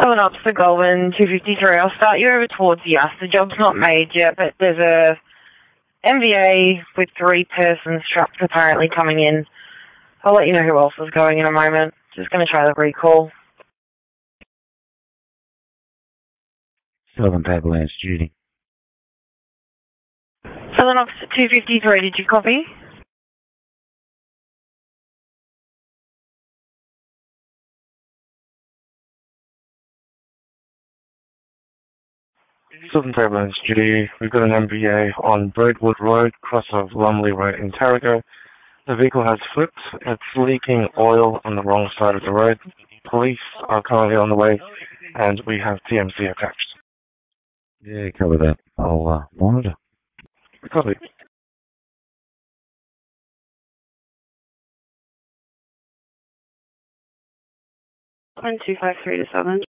Southern Ops to Goulburn, 253. I'll start you over towards Yass. The job's not made yet, but there's a MVA with 3 persons trapped apparently coming in. I'll let you know who else is going in a moment. Just going to try the recall. Southern Tablelands duty. Southern Ops 253, did you copy? Southern Tablelands duty. We've got an MVA on Braidwood Road, cross of Lumley Road in Tarago. The vehicle has flipped. It's leaking oil on the wrong side of the road. Police are currently on the way, and we have TMC attached. Yeah, cover that. I'll monitor. Copy. 1253 to Southern.